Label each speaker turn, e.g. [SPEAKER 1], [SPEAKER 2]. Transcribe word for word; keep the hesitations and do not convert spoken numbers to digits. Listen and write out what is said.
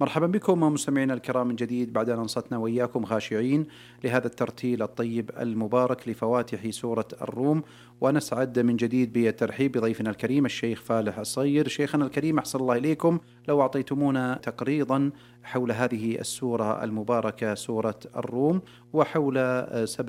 [SPEAKER 1] مرحبا بكم مستمعينا الكرام من جديد بعد أن أنصتنا وإياكم خاشعين لهذا الترتيل الطيب المبارك لفواتح سورة الروم. ونسعد من جديد بالترحيب بضيفنا الكريم الشيخ فالح الصير. شيخنا الكريم أحسن الله إليكم، لو أعطيتمونا تقريضا حول هذه السورة المباركة سورة الروم وحول سبب